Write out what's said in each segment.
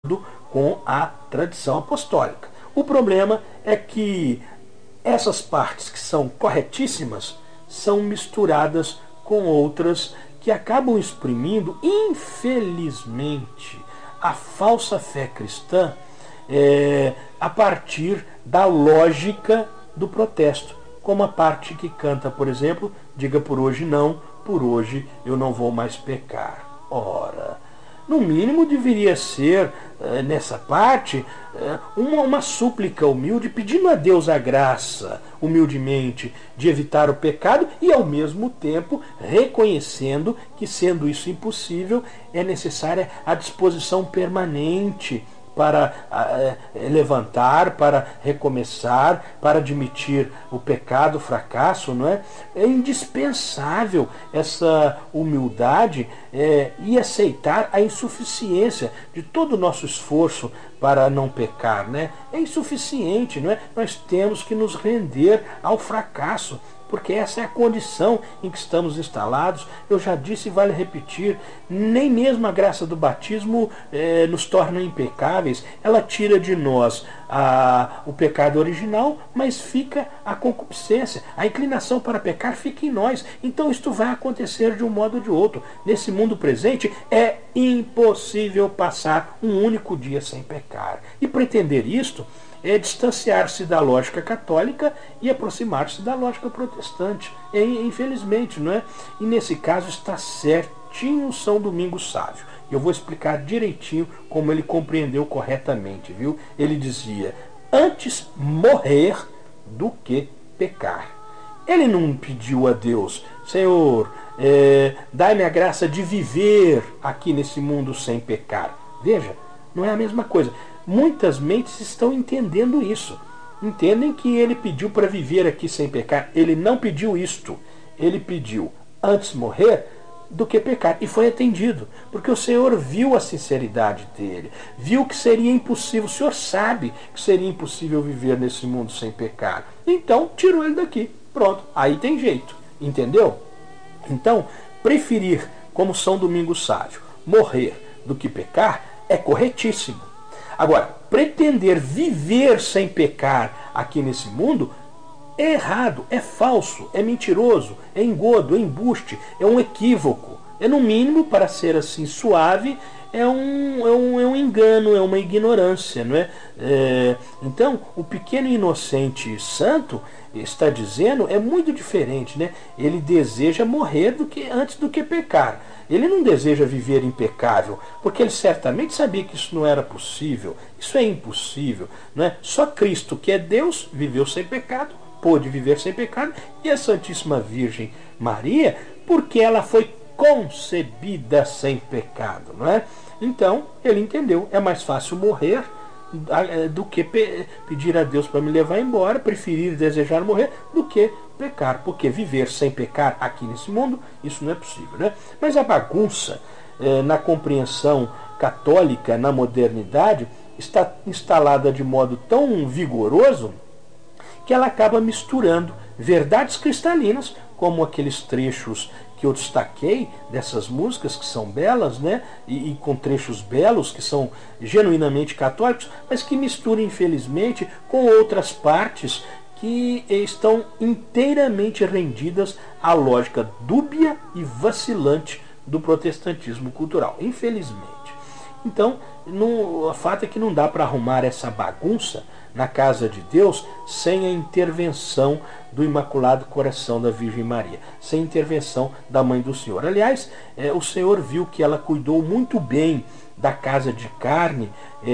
com a tradição apostólica. O problema é que essas partes que são corretíssimas são misturadas com outras que acabam exprimindo, infelizmente, a falsa fé cristã a partir da lógica do protesto, como a parte que canta, por exemplo, diga por hoje não, por hoje eu não vou mais pecar. Ora, no mínimo deveria ser, nessa parte, uma súplica humilde, pedindo a Deus a graça, humildemente, de evitar o pecado e, ao mesmo tempo, reconhecendo que, sendo isso impossível, é necessária a disposição permanente para levantar, para recomeçar, para admitir o pecado, o fracasso, não é? É indispensável essa humildade e aceitar a insuficiência de todo o nosso esforço para não pecar, né? É insuficiente, não é? Nós temos que nos render ao fracasso, porque essa é a condição em que estamos instalados. Eu já disse e vale repetir, nem mesmo a graça do batismo nos torna impecáveis. Ela tira de nós o pecado original, mas fica a concupiscência. A inclinação para pecar fica em nós. Então isto vai acontecer de um modo ou de outro. Nesse mundo presente é impossível passar um único dia sem pecar. E pretender isto é distanciar-se da lógica católica e aproximar-se da lógica protestante. Infelizmente, não é? E nesse caso está certinho São Domingos Sávio. Eu vou explicar direitinho como ele compreendeu corretamente, viu? Ele dizia, antes morrer do que pecar. Ele não pediu a Deus, Senhor, dai-me a graça de viver aqui nesse mundo sem pecar. Veja, não é a mesma coisa. Muitas mentes estão entendendo isso. Entendem que ele pediu para viver aqui sem pecar. Ele não pediu isto. Ele pediu antes morrer do que pecar. E foi atendido. Porque o Senhor viu a sinceridade dele. Viu que seria impossível. O Senhor sabe que seria impossível viver nesse mundo sem pecar. Então, tirou ele daqui. Pronto. Aí tem jeito. Entendeu? Então, preferir, como São Domingos Sávio, morrer do que pecar é corretíssimo. Agora, pretender viver sem pecar aqui nesse mundo é errado, é falso, é mentiroso, é engodo, é embuste, é um equívoco. É, no mínimo, para ser assim suave, é um engano, é uma ignorância, não é? Então, o pequeno inocente santo está dizendo é muito diferente, né? Ele deseja morrer antes do que pecar. Ele não deseja viver impecável, porque ele certamente sabia que isso não era possível. Isso é impossível, não é? Só Cristo, que é Deus, viveu sem pecado, pôde viver sem pecado, e a Santíssima Virgem Maria, porque ela foi concebida sem pecado, não é? Então, ele entendeu, é mais fácil morrer do que pedir a Deus para me levar embora, preferir desejar morrer do que pecar, porque viver sem pecar aqui nesse mundo, isso não é possível, né? Mas a bagunça na compreensão católica, na modernidade, está instalada de modo tão vigoroso que ela acaba misturando verdades cristalinas, como aqueles trechos que eu destaquei dessas músicas que são belas, né? E com trechos belos que são genuinamente católicos, mas que misturam, infelizmente, com outras partes que estão inteiramente rendidas à lógica dúbia e vacilante do protestantismo cultural, infelizmente. Então, o fato é que não dá para arrumar essa bagunça na casa de Deus sem a intervenção do Imaculado Coração da Virgem Maria, sem a intervenção da Mãe do Senhor. Aliás, o Senhor viu que ela cuidou muito bem da casa de carne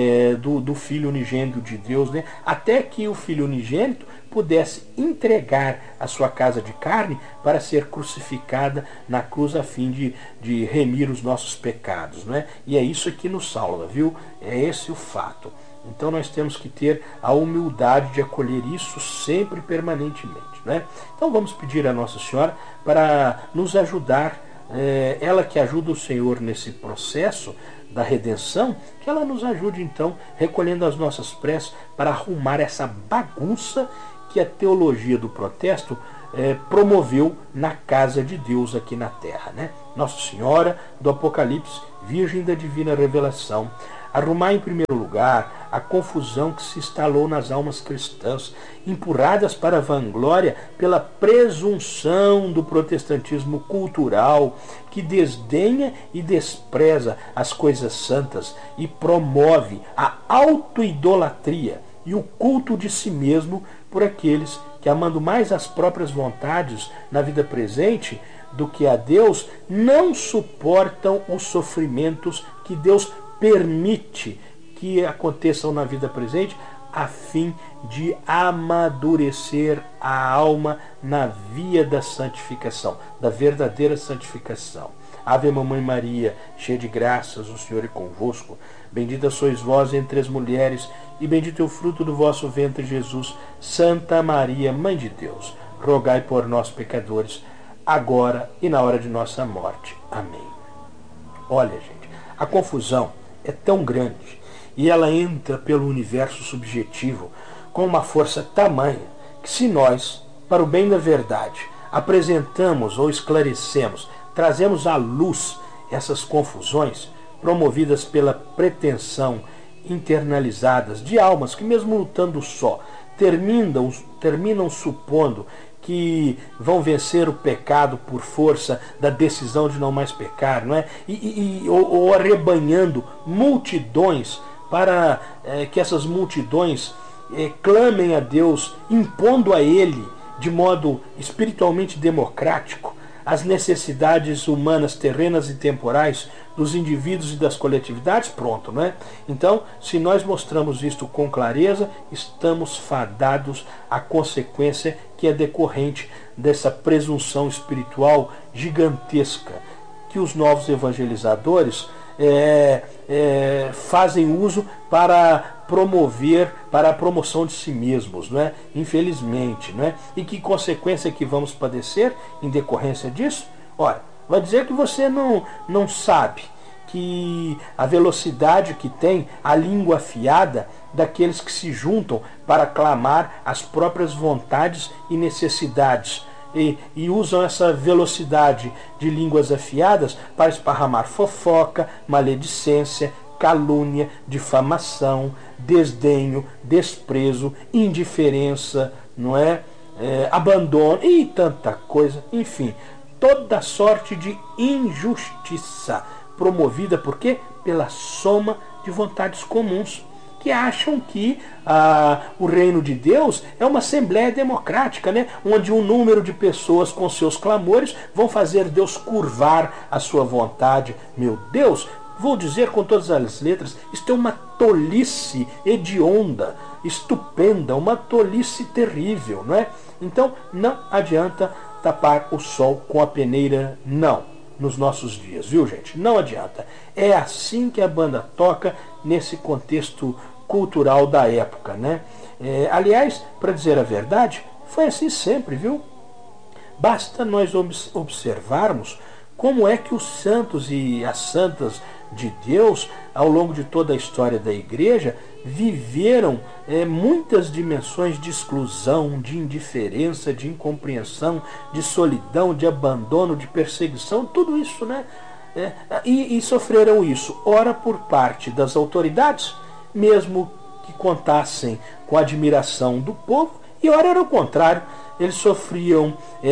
do Filho unigênito de Deus, né? Até que o Filho unigênito pudesse entregar a sua casa de carne para ser crucificada na cruz a fim de remir os nossos pecados, né? E é isso que nos salva, viu? É esse o fato. Então nós temos que ter a humildade de acolher isso sempre, permanentemente, né? Então vamos pedir a Nossa Senhora para nos ajudar, ela que ajuda o Senhor nesse processo da redenção, que ela nos ajude então, recolhendo as nossas preces, para arrumar essa bagunça que a teologia do protesto promoveu na casa de Deus aqui na terra, né? Nossa Senhora do Apocalipse, Virgem da Divina Revelação, arrumar em primeiro lugar a confusão que se instalou nas almas cristãs, empurradas para a vanglória pela presunção do protestantismo cultural, que desdenha e despreza as coisas santas e promove a autoidolatria e o culto de si mesmo por aqueles que, amando mais as próprias vontades na vida presente do que a Deus, não suportam os sofrimentos que Deus permite que aconteçam na vida presente, a fim de amadurecer a alma na via da santificação, da verdadeira santificação. Ave Mamãe Maria, cheia de graças, o Senhor é convosco. Bendita sois vós entre as mulheres, e bendito é o fruto do vosso ventre, Jesus. Santa Maria, Mãe de Deus, rogai por nós, pecadores, agora e na hora de nossa morte. Amém. Olha, gente, a confusão é tão grande e ela entra pelo universo subjetivo com uma força tamanha que, se nós, para o bem da verdade, apresentamos ou esclarecemos, trazemos à luz essas confusões promovidas pela pretensão internalizadas de almas que, mesmo lutando só, terminam supondo que vão vencer o pecado por força da decisão de não mais pecar, não é? Ou arrebanhando multidões para que essas multidões clamem a Deus, impondo a Ele, de modo espiritualmente democrático, as necessidades humanas, terrenas e temporais dos indivíduos e das coletividades, pronto, não é? Então, se nós mostramos isto com clareza, estamos fadados à consequência que é decorrente dessa presunção espiritual gigantesca que os novos evangelizadores fazem uso para promover, para a promoção de si mesmos, não é? Infelizmente, não é? E que consequência que vamos padecer em decorrência disso? Ora, vai dizer que você não sabe que a velocidade que tem a língua afiada daqueles que se juntam para clamar as próprias vontades e necessidades e usam essa velocidade de línguas afiadas para esparramar fofoca, maledicência, calúnia, difamação, desdenho, desprezo, indiferença, não é? Abandono e tanta coisa, enfim, toda sorte de injustiça promovida por quê? Pela soma de vontades comuns, que acham que o reino de Deus é uma assembleia democrática, né? Onde um número de pessoas com seus clamores vão fazer Deus curvar a sua vontade. Meu Deus, vou dizer com todas as letras, isto é uma tolice hedionda, estupenda, uma tolice terrível, não é? Então não adianta tapar o sol com a peneira, não. Nos nossos dias, viu, gente? Não adianta. É assim que a banda toca nesse contexto cultural da época, né? Aliás, para dizer a verdade, foi assim sempre, viu? Basta nós observarmos como é que os santos e as santas de Deus, ao longo de toda a história da igreja, viveram muitas dimensões de exclusão, de indiferença, de incompreensão, de solidão, de abandono, de perseguição, tudo isso, né? E sofreram isso, ora por parte das autoridades, mesmo que contassem com a admiração do povo, e ora era o contrário, eles sofriam,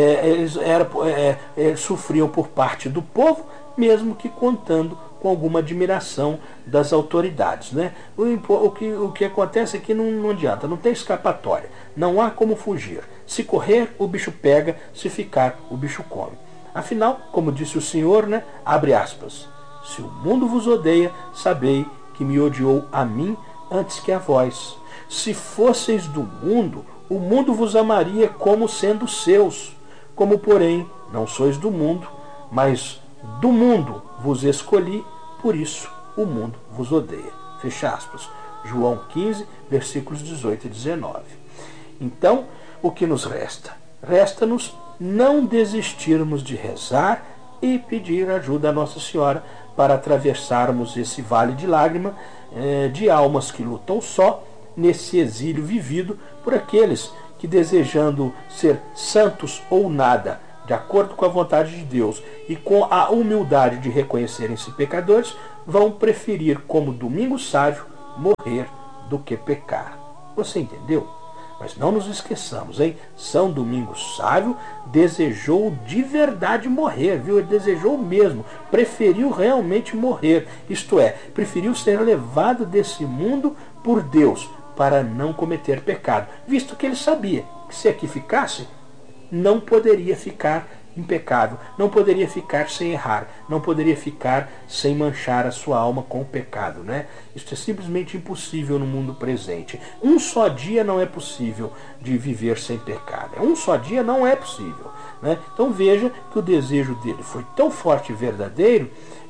sofriam por parte do povo, mesmo que contando com alguma admiração das autoridades, né? O que acontece é que não adianta, não tem escapatória, não há como fugir. Se correr, o bicho pega, se ficar, o bicho come. Afinal, como disse o Senhor, né? Abre aspas, se o mundo vos odeia, sabei que me odiou a mim antes que a vós. Se fosseis do mundo, o mundo vos amaria como sendo seus. Como, porém, não sois do mundo, mas do mundo vos escolhi, por isso o mundo vos odeia. Fecha aspas. João 15, versículos 18 e 19. Então, o que nos resta? Resta-nos não desistirmos de rezar e pedir ajuda a Nossa Senhora para atravessarmos esse vale de lágrima de almas que lutam só nesse exílio vivido por aqueles que, desejando ser santos ou nada, de acordo com a vontade de Deus e com a humildade de reconhecerem-se pecadores, vão preferir, como domingo sábio, morrer do que pecar. Você entendeu? Mas não nos esqueçamos, hein? São Domingos Sávio desejou de verdade morrer, viu? Ele desejou mesmo, preferiu realmente morrer. Isto é, preferiu ser levado desse mundo por Deus para não cometer pecado, visto que ele sabia que se aqui ficasse, não poderia ficar impecável, não poderia ficar sem errar, não poderia ficar sem manchar a sua alma com o pecado, né? Isso é simplesmente impossível no mundo presente. Um só dia não é possível de viver sem pecado. Um só dia não é possível, né? Então veja que o desejo dele foi tão forte e verdadeiro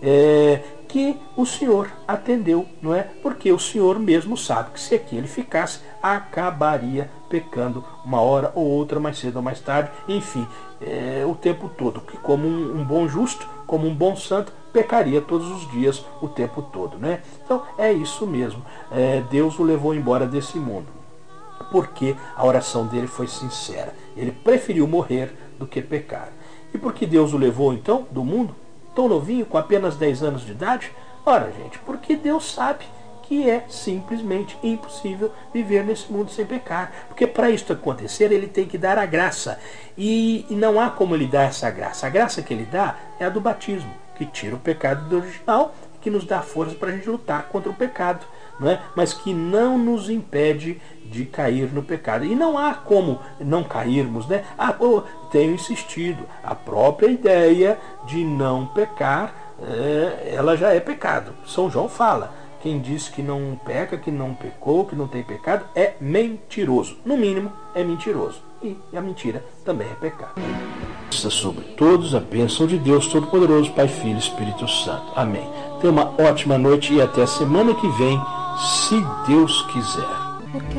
que o Senhor atendeu, não é? Porque o Senhor mesmo sabe que se aqui ele ficasse, acabaria pecando uma hora ou outra, mais cedo ou mais tarde, enfim, o tempo todo, que como um bom justo, como um bom santo, pecaria todos os dias, o tempo todo, né? Então é isso mesmo, Deus o levou embora desse mundo, porque a oração dele foi sincera, ele preferiu morrer do que pecar. E por que Deus o levou então do mundo, tão novinho, com apenas 10 anos de idade? Ora, gente, porque Deus sabe que é simplesmente impossível viver nesse mundo sem pecar. Porque para isso acontecer, ele tem que dar a graça. E não há como ele dar essa graça. A graça que ele dá é a do batismo, que tira o pecado do original e que nos dá força para a gente lutar contra o pecado, não é? Mas que não nos impede de cair no pecado. E não há como não cairmos, né? Tenho insistido, a própria ideia de não pecar, ela já é pecado. São João fala, quem diz que não peca, que não pecou, que não tem pecado, é mentiroso. No mínimo, é mentiroso. E a mentira também é pecado. Sobre todos a bênção de Deus Todo-Poderoso, Pai, Filho e Espírito Santo. Amém. Tenha uma ótima noite e até a semana que vem, se Deus quiser.